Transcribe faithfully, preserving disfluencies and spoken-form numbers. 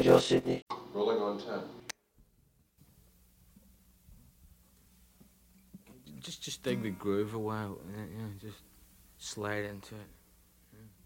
Joe Sydney. Rolling on ten. Just, just dig the groove a while, and then, you know, just slide into it.